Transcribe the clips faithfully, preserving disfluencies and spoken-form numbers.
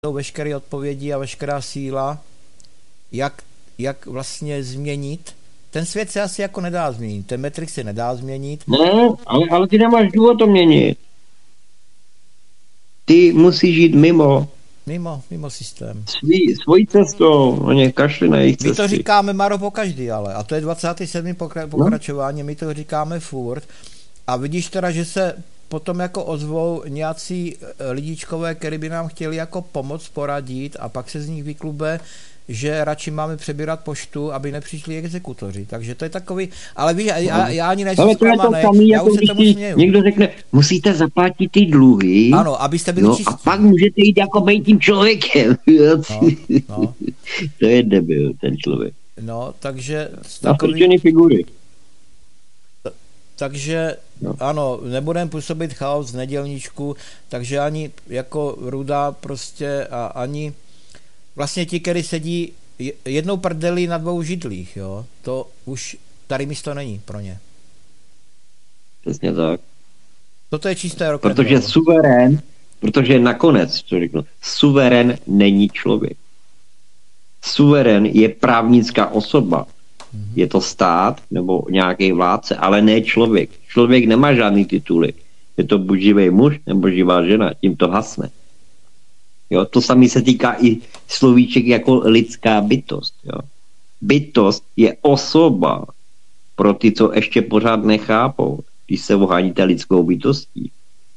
jsou veškeré odpovědi a veškerá síla, jak, jak vlastně změnit. Ten svět se asi jako nedá změnit, ten Matrix se nedá změnit. Ne, ale, ale ty nemáš důvod to měnit. Ty musíš žít mimo. Mimo, mimo systém. Svý, svojí cestou, oni kašli na jejich cesty. My to říkáme Maro po každý, ale. A to je dvacáté sedmé Pokra- pokračování, my to říkáme furt. A vidíš teda, že se potom jako ozvou nějací lidičkové, který by nám chtěli jako pomoct, poradit a pak se z nich vyklube, že radši máme přebírat poštu, aby nepřišli exekutoři. Takže to je takový, ale víš, já, já ani nejsem zklamaný, já jako už se tomu směju. Někdo řekne, musíte zaplatit ty dluhy, ano, abyste byli no, čistí. A pak můžete jít jako být tím člověkem. No, no. To je debil, ten člověk. No, takže... Takový... figury. Takže no. Ano, nebudeme působit chaos v nedělníčku, takže ani jako Ruda prostě a ani vlastně ti, kteří sedí jednou prdeli na dvou židlích, jo, to už tady místo není pro ně. Přesně tak. Toto je čisté rock. Protože suverén, protože nakonec, co řeknu, suverén není člověk. Suverén je právnická osoba. Mm-hmm. Je to stát nebo nějaký vládce, ale ne člověk. Člověk nemá žádný tituly. Je to buď živý muž nebo živá žena. Tím to hasne. Jo, to samé se týká i slovíček jako lidská bytost. Jo. Bytost je osoba pro ty, co ještě pořád nechápou, když se oháníte lidskou bytostí.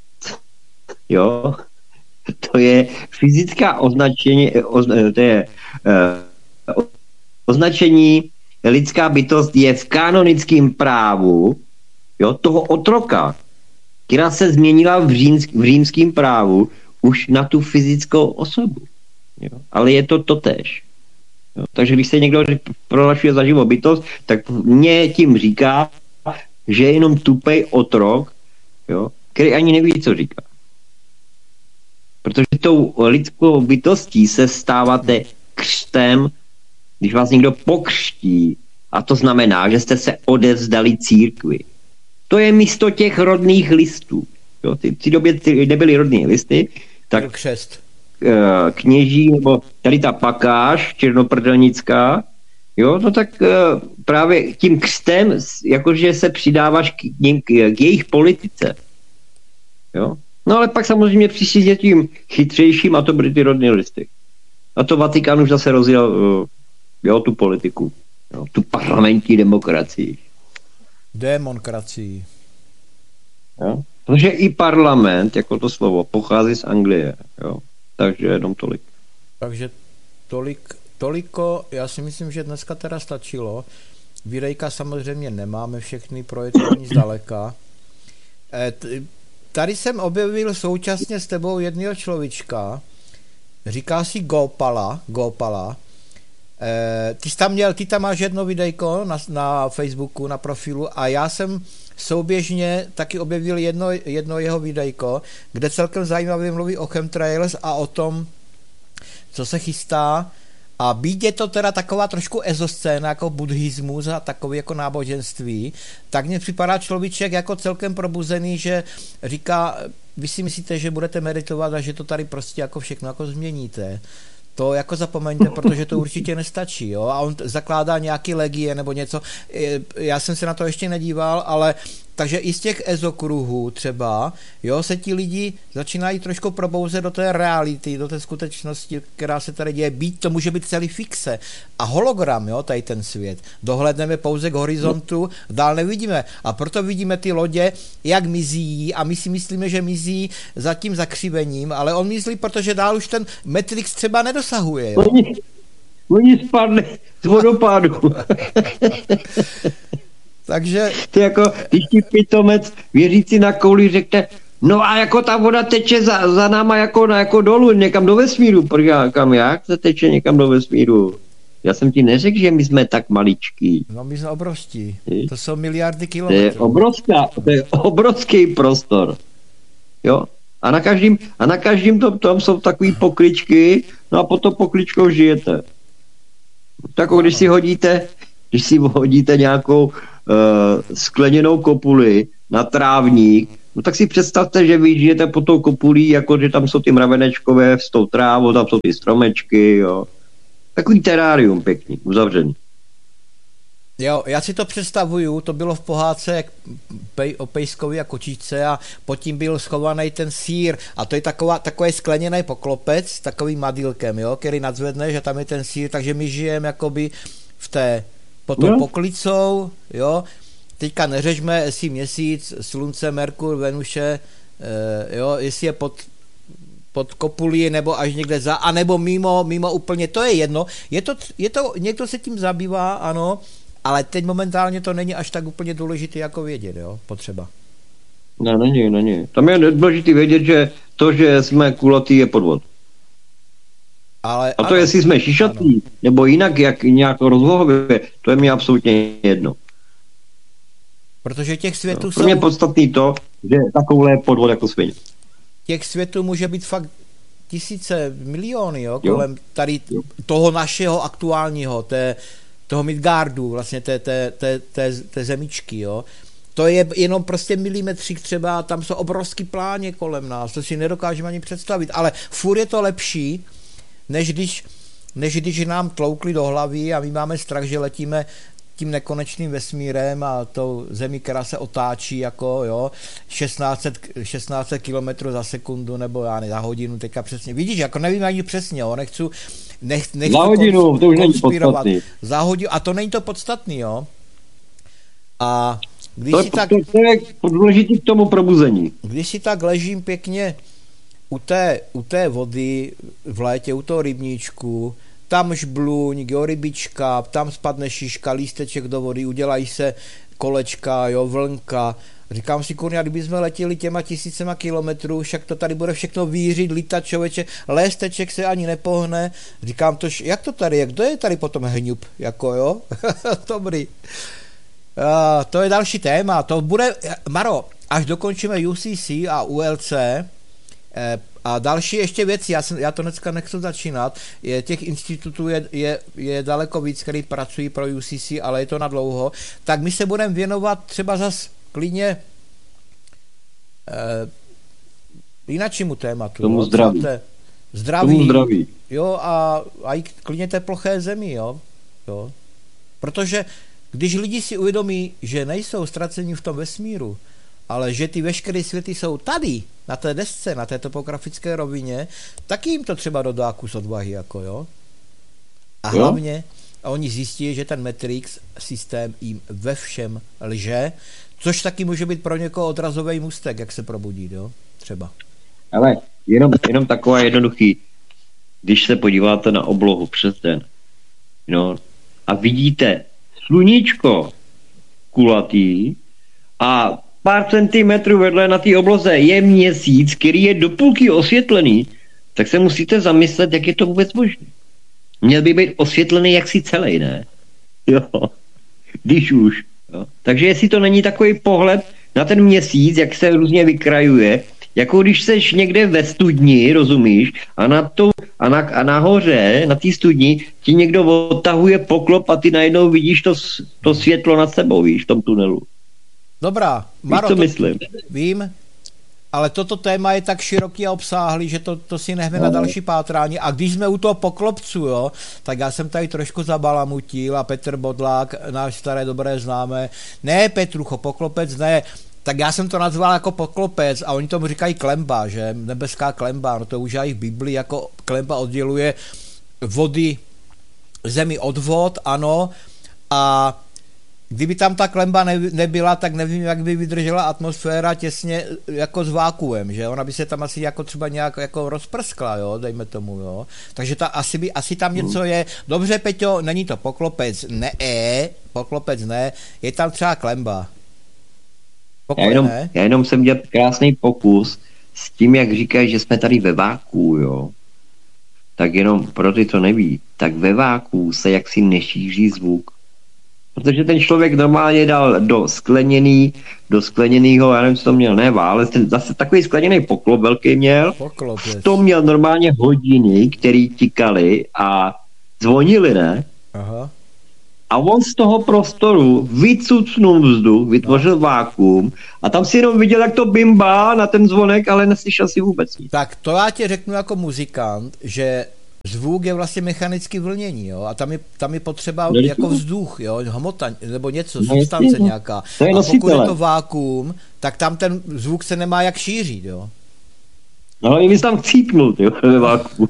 Jo, to je fyzická označení, ozna, to je uh, označení lidská bytost je v kanonickém právu, jo, toho otroka, která se změnila v, římsk, v římském právu už na tu fyzickou osobu. Jo. Ale je to totéž. Jo. Takže když se někdo prohlašuje za živou bytost, tak mě tím říká, že je jenom tupej otrok, jo, který ani neví, co říká. Protože tou lidskou bytostí se stáváte křtem, když vás někdo pokřtí, a to znamená, že jste se odevzdali církvi. To je místo těch rodných listů. Jo, ty, ty době ty nebyly rodné listy, tak křest. Kněží, nebo tady ta pakáž černoprdelnická, jo, no tak právě tím křtem, jakože se přidáváš k, ním, k, k jejich politice. Jo. No ale pak samozřejmě přišli s tím chytřejším a to byly ty rodné listy. A to Vatikán už zase rozjel jo, tu politiku. Jo, tu parlamentní demokracii. Demokracii. Jo? Protože i parlament, jako to slovo, pochází z Anglie. Jo? Takže jenom tolik. Takže tolik, toliko, já si myslím, že dneska teda stačilo. Videjka samozřejmě nemáme všechny projektování zdaleka. E, t- tady jsem objevil současně s tebou jednoho človíčka, říká si Gopala, Gopala. E, ty jsi tam měl, ty tam máš jedno videjko na, na Facebooku, na profilu a já jsem souběžně taky objevil jedno, jedno jeho videjko, kde celkem zajímavě mluví o chemtrails a o tom, co se chystá. A být je to teda taková trošku ezoscéna, jako buddhismus a takový jako náboženství, tak mně připadá človíček jako celkem probuzený, že říká, vy si myslíte, že budete meditovat a že to tady prostě jako všechno jako změníte. To jako zapomeňte, protože to určitě nestačí, jo? A on zakládá nějaký legie nebo něco. Já jsem se na to ještě nedíval, ale takže i z těch ezokruhů třeba, jo, se ti lidi začínají trošku probouzet do té reality, do té skutečnosti, která se tady děje. Být to může být celý fixe. A hologram, jo, tady ten svět. Dohledneme pouze k horizontu, dál nevidíme. A proto vidíme ty lodě, jak mizí a my si myslíme, že mizí za tím zakřivením, ale on myslí, protože dál už ten Matrix třeba nedosahuje, jo. Oni, oni spadli z vodopádu. Takže... Ty jako, když ti pitomec věřící na kouli řekne, no a jako ta voda teče za, za náma jako, jako dolů, někam do vesmíru, protože kam jak se teče někam do vesmíru? Já jsem ti neřekl, že my jsme tak maličký. No my jsme obrovští, to jsou miliardy kilometrů. To je obrovská, to je obrovský prostor. Jo? A na každém, a na každém tom, tam jsou takový pokličky, no a pod to pokličkou žijete. Tak jako když si hodíte, když si hodíte nějakou Uh, skleněnou kopuli na trávník, No tak si představte, že vy žijete pod tou kopulí, jako že tam jsou ty mravenečkové s tou trávou, tam jsou ty stromečky, jo. Takový terárium pěkný, uzavřený. Jo, já si to představuju, to bylo v pohádce jak pej, o pejskovi a kočičce a pod tím byl schovaný ten sýr a to je taková, takový skleněný poklopec s takovým madýlkem, jo, který nadzvedne, že tam je ten sýr, takže my žijeme jakoby v té, pod tou no. poklicou, jo, teďka neřešme, jestli měsíc, slunce, Merkur, Venuše, eh, jo, jestli je pod pod kopulí, nebo až někde za, anebo mimo, mimo úplně, to je jedno, je to, je to, někdo se tím zabývá, ano, ale teď momentálně to není až tak úplně důležité jako vědět, jo, potřeba. Ne, není, není. Tam je důležité vědět, že to, že jsme kulatý, je podvod. Ale, a to, ano, jestli jsme šišatý, nebo jinak, jak nějak rozlohově, to je mi absolutně jedno. Protože těch světů no, jsou... Pro mě je podstatný to, že takovhle je podvod jako svině. Těch světů může být fakt tisíce, miliony, jo, jo. kolem tady jo. toho našeho aktuálního, té, toho Midgardu, vlastně té, té, té, té, té zemičky, jo. To je jenom prostě milimetřík třeba, tam jsou obrovský pláně kolem nás, to si nedokážeme ani představit, ale furt je to lepší, než když, než když nám tloukli do hlavy a my máme strach, že letíme tím nekonečným vesmírem a tou zemí, která se otáčí jako, jo, šestnáct set kilometrů za sekundu, nebo já ne, za hodinu, teďka přesně. Vidíš, jako nevím ani přesně, jo, nechci, nech, nechci za hodinu, to už není podstatný. Za hodinu, a to není to podstatný, jo. A když to, si je, tak... To, to je důležitý k tomu probuzení. Když si tak ležím pěkně u té, u té vody v létě, u toho rybníčku, tam žbluň, jo, rybička, tam spadne šiška, lísteček do vody, udělají se kolečka, jo, vlnka. Říkám si, kurňa, kdyby jsme letěli těma tisícema kilometrů, však to tady bude všechno vířit, lítat, člověče, lésteček se ani nepohne. Říkám to, jak to tady je, kdo je tady potom hňup, jako jo? Dobrý. Uh, to je další téma, to bude, Maro, až dokončíme U C C a U L C, eh, a další ještě věci, já, jsem, já to dneska nechci začínat, je, těch institutů je, je, je daleko víc, který pracují pro U C C, ale je to na dlouho, tak my se budeme věnovat třeba zas klidně eh, jinačímu tématu. Tomu jo, zdraví. Te, zdraví. Tomu zdraví. Jo, a, a i klidně té ploché zemi, jo. jo. Protože když lidi si uvědomí, že nejsou ztraceni v tom vesmíru, ale že ty veškeré světy jsou tady, na té desce, na té topografické rovině, tak jim to třeba dodá kus odvahy, jako jo. A jo? hlavně a oni zjistí, že ten Matrix systém jim ve všem lže, což taky může být pro někoho odrazový můstek, jak se probudí, jo, třeba. Ale jenom, jenom taková jednoduchý, když se podíváte na oblohu přes den, no, a vidíte sluníčko kulatý a pár centimetrů vedle na té obloze je měsíc, který je do půlky osvětlený, tak se musíte zamyslet, jak je to vůbec možné. Měl by být osvětlený jaksi celý, ne? Jo, když už. Jo. Takže jestli to není takový pohled na ten měsíc, jak se různě vykrajuje, jako když seš někde ve studni, rozumíš, a na to, a, na, a nahoře, na té studni, ti někdo odtahuje poklop a ty najednou vidíš to, to světlo nad sebou, víš, v tom tunelu. Dobrá, Maro, víš, co to, myslím? Vím, ale toto téma je tak široký a obsáhlý, že to, to si nechme no. na další pátrání. A když jsme u toho poklopcu, jo, tak já jsem tady trošku zabalamutil a Petr Bodlák, náš staré dobré známé, ne Petrucho, poklopec ne, tak já jsem to nazval jako poklopec a oni tomu říkají klemba, že nebeská klemba, no to už i v Biblii jako klemba odděluje vody, zemi od vod, ano, a kdyby tam ta klemba nebyla, tak nevím, jak by vydržela atmosféra těsně jako s vákuem, že ona by se tam asi jako třeba nějak jako rozprskla, jo, dejme tomu, jo. Takže ta, asi, by, asi tam něco je. Dobře, Peťo, není to poklopec, ne, poklopec ne, je tam třeba klemba. Já jenom, já jenom jsem dělal krásný pokus s tím, jak říkají, že jsme tady ve váku, jo. Tak jenom pro ty, co neví, tak ve váku se jaksi nešíří zvuk. Protože ten člověk normálně dal do skleněný, do skleněnýho, já nevím, co to měl, ne ale ten zase takový skleněný poklop velký měl. Poklop, v tom měl normálně hodiny, které tikaly a zvonily, ne? Aha. a on z toho prostoru vycucnul vzduch, vytvořil vákuum a tam si jenom viděl, jak to bimbá na ten zvonek, ale neslyšel si vůbec nic. Tak to já ti řeknu jako muzikant, že zvuk je vlastně mechanické vlnění, jo, a tam je, tam je potřeba no, jako vzduch, jo, hmota, nebo něco, no, substance no. nějaká. To je a pokud nositele. je to vákuum, tak tam ten zvuk se nemá jak šířit, jo. No ale mi tam chcípnul, jo, ve vákuum.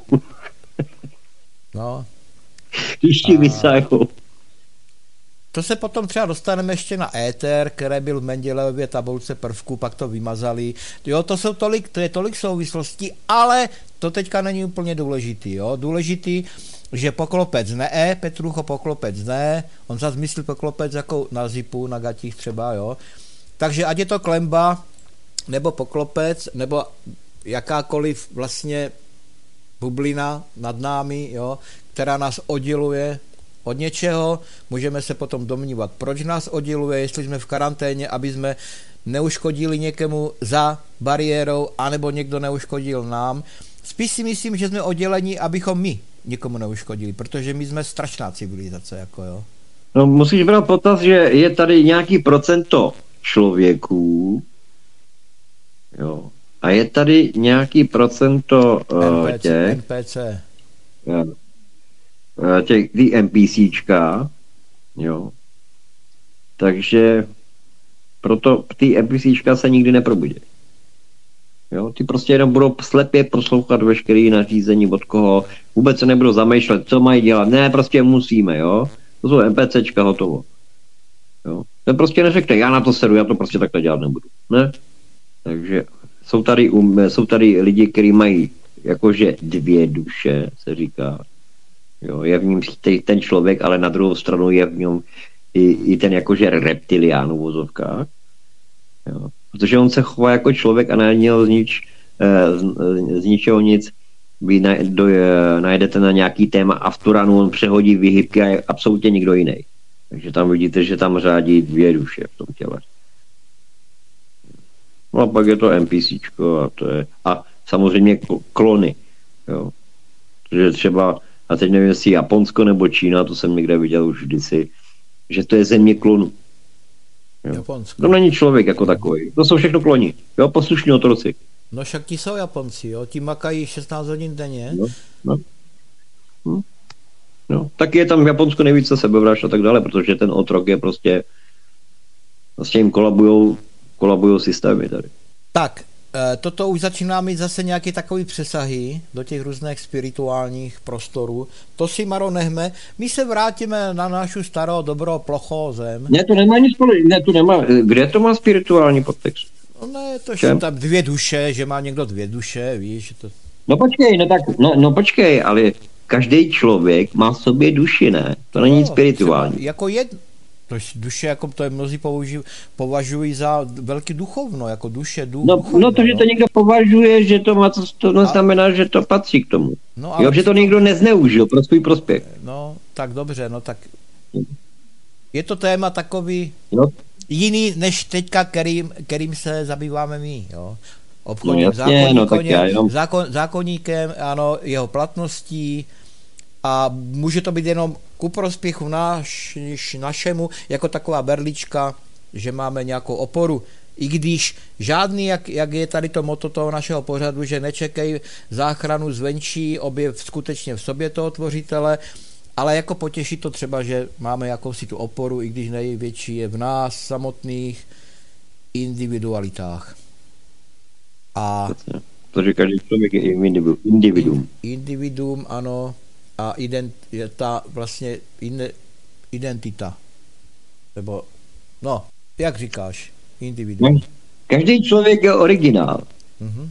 No. Když ti vysajou. To se potom třeba dostaneme ještě na éter, které byl v Mendelejevě tabulce prvků, pak to vymazali. Jo, to jsou tolik, to je tolik souvislostí, ale to teďka není úplně důležitý, jo. Důležitý, že poklopec ne, Petrucho poklopec ne, on zase myslí poklopec jako na zipu, na gatích třeba, jo. Takže ať je to klemba, nebo poklopec, nebo jakákoliv vlastně bublina nad námi, jo, která nás odděluje od něčeho, můžeme se potom domnívat, proč nás odděluje, jestli jsme v karanténě, aby jsme neuškodili někomu za bariérou, anebo někdo neuškodil nám. Spíš si myslím, že jsme oddělení, abychom my někomu neuškodili, protože my jsme strašná civilizace, jako jo. No musíš brát potaz, že je tady nějaký procento člověků, jo, a je tady nějaký procento uh, N P C, těch, N P C. Jo, těch ty NPCčka, jo. Takže proto ty NPCčka se nikdy neprobudí. Jo, ty prostě jenom budou slepě poslouchat veškeré nařízení od koho, vůbec se nebudou zamýšlet, co mají dělat, ne, prostě musíme, jo. To jsou NPCčka, hotovo. Jo. To prostě neřekne, já na to sedu, já to prostě takhle dělat nebudu, ne. Takže jsou tady, um, jsou tady lidi, kteří mají jakože dvě duše, se říká. Jo, je v něm ten člověk, ale na druhou stranu je v něm i, i ten jakože reptilián v vozovkách. Jo. Protože on se chová jako člověk a na něho z, nič, z, z ničeho nic vy najdete na nějaký téma a v tu ranu on přehodí vyhybky a je absolutně nikdo jiný. Takže tam vidíte, že tam řádí dvě duše v tom těle. No a pak je to NPCčko a to je... A samozřejmě klony. Jo. Protože třeba, a teď nevím, jestli Japonsko nebo Čína, to jsem někde viděl už kdysi, že to je země klonů. Japonsko. To není člověk jako takový. To jsou všechno kloni. Jo, poslušní otroci. No však ti jsou Japonci, jo, ti makají šestnáct hodin denně. No, no. Hm. No, taky je tam v Japonsku nejvíce sebevražd a tak dále, protože ten otrok je prostě, vlastně jim kolabujou, kolabujou systémy tady. Tak, toto už začíná mít zase nějaké takové přesahy do těch různých spirituálních prostorů. To si, Maro, nechme. My se vrátíme na našu starou, dobrou, plochou zem. Ne, to nemá nic společného. Ne, to nemá. Kde to má spirituální podtext? No ne, to jsou tam dvě duše, že má někdo dvě duše, víš. To... No počkej, no tak, no, no počkej, ale každý člověk má v sobě duši, ne? To no, není nic spirituální. Jako jed... To duše, jako to je mnozí považují, považují za velký duchovno, jako duše, duch, no, duchovno. No to, že to někdo považuje, že to má, to, to neznamená, že to patří k tomu. No, jo, že to někdo nezneužil pro svůj prospěch. No, tak dobře, no tak je to téma takový no. jiný, než teďka, kterým, kterým se zabýváme my, jo. Obchodním no, zákonníkem, no, zákon, zákonníkem, ano, jeho platností, a může to být jenom ku prospěchu naš, našemu, jako taková berlička, že máme nějakou oporu. I když žádný, jak, jak je tady to motto toho našeho pořadu, že nečekej záchranu zvenčí, objev skutečně v sobě toho tvořitele, ale jako potěší to třeba, že máme jakousi tu oporu, i když největší je v nás samotných individualitách. A to, že každý člověk je individuum. Individuum, ano. A ident, je ta vlastně identita. Nebo, no, jak říkáš, individuum. Každý člověk je originál. Mm-hmm.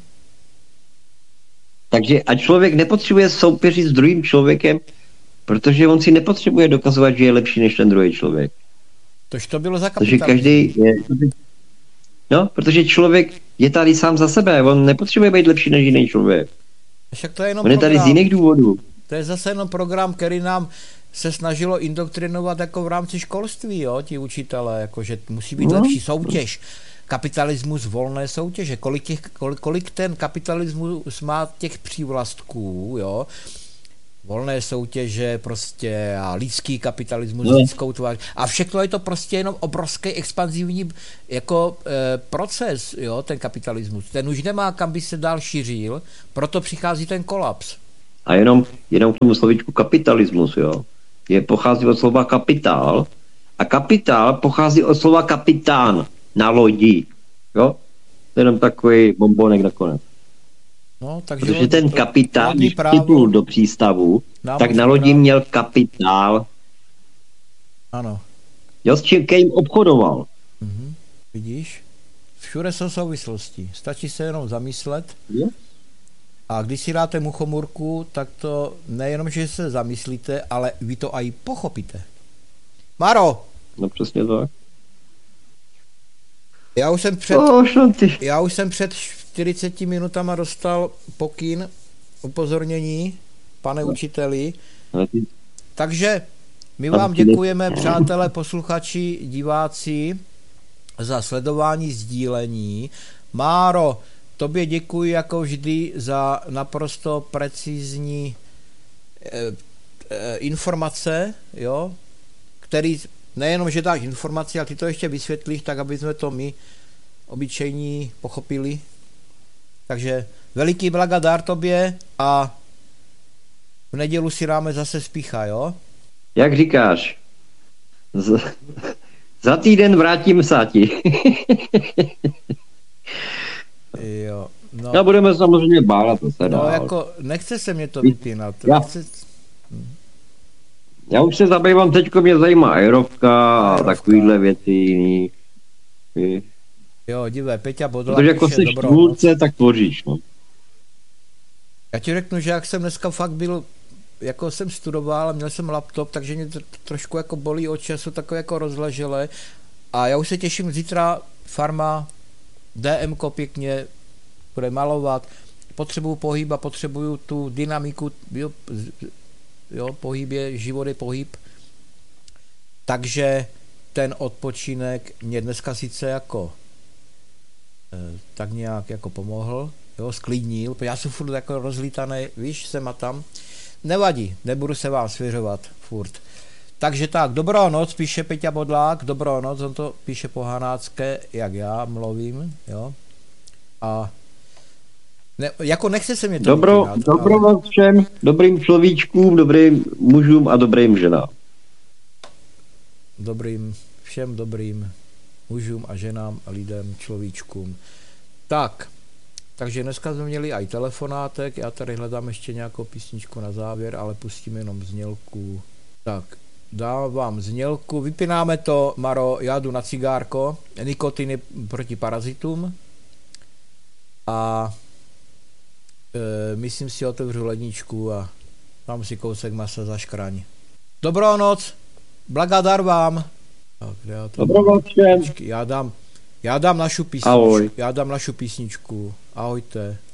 Takže a člověk nepotřebuje soupeřit s druhým člověkem, protože on si nepotřebuje dokazovat, že je lepší než ten druhý člověk. Tož to bylo za kapitalismu. Takže každý je, no, protože člověk je tady sám za sebe, on nepotřebuje být lepší než jiný člověk. Však to je jenom on je tady program. Z jiných důvodů. To je zase jenom program, který nám se snažilo indoktrinovat jako v rámci školství, jo, ti učitelé, jako že musí být no. lepší soutěž. Kapitalismus volné soutěže. Kolik, těch, kolik, kolik ten kapitalismus má těch přívlastků, jo. volné soutěže prostě a lidský kapitalismus, no. lidskou tvář. A všechno je to prostě jenom obrovský expanzivní jako e, proces, jo, ten kapitalismus. Ten už nemá kam by se dál šířil, proto přichází ten kolaps. A jenom, jenom k tomu slovíčku kapitalismus, jo. Je, pochází od slova kapitál a kapitál pochází od slova kapitán na lodi, jo. To je jenom takový bombonek nakonec. No, takže protože ten kapitán, když připlul do přístavu, tak na lodi právo. Měl kapitál. Ano. Jo, s čím jim obchodoval. Mhm. Vidíš? Všude jsou souvislosti. Stačí se jenom zamyslet. Je? A když si dáte muchomurku, tak to nejenom, že se zamyslíte, ale vy to aj pochopíte. Maro! No přesně tak. Já už jsem před, oh, já už jsem před čtyřiceti minutama dostal pokyn, upozornění, pane učiteli. Takže my vám děkujeme, přátelé, posluchači, diváci, za sledování, sdílení. Máro, tobě děkuji jako vždy za naprosto precizní eh, eh, informace, jo, který nejenom, že dáš informaci, ale ty to ještě vysvětlíš, tak aby jsme to my obyčejní pochopili. Takže veliký blagadár tobě a v nedělu si dáme zase spícha, jo? Jak říkáš? Z, za týden vrátím sáti. Jo, no. A budeme samozřejmě bálat. To se no, dál. jako nechce se mě to vypínat. Já, nechce... já už se zabývám, teďko mě zajímá aerovka a takovýhle věci jiný. Jo, divé, Peťa Bodla. Protože jako jsi tvůrce, tak tvoříš, no. Já ti řeknu, že jak jsem dneska fakt byl, jako jsem studoval, měl jsem laptop, takže mě to trošku jako bolí od času, takové jako rozleželé. A já už se těším, zítra farma, D M ko pěkně bude malovat. Potřebuju pohyb a potřebuju tu dynamiku, jo, jo, pohyb je, život je pohyb. Takže ten odpočinek mě dneska sice jako tak nějak jako pomohl, jo, sklidnil, já jsem furt jako rozlítaný, víš, sem a tam. Nevadí, nebudu se vám svěřovat furt. Takže tak, dobrou noc, píše Peťa Bodlák, dobrou noc, on to píše po hanácké, jak já mluvím, jo. A ne, jako nechce se mě to Dobro, vypínat, dobro ale... všem dobrým človíčkům, dobrým mužům a dobrým ženám. Dobrým, všem dobrým mužům a ženám a lidem, človíčkům. Tak, takže dneska jsme měli i telefonátek, já tady hledám ještě nějakou písničku na závěr, ale pustíme jenom znělku. Tak, dávám znělku, vypínáme to, Maro, já jdu na cigárko, nikotin je proti parazitům a e, myslím si, otevřu ledničku a dám si kousek masa za škraň. Dobrou noc, blagadar vám. Tak, já, já dám, já dám našu písničku. Ahoj. Já dám našu písničku. Ahojte.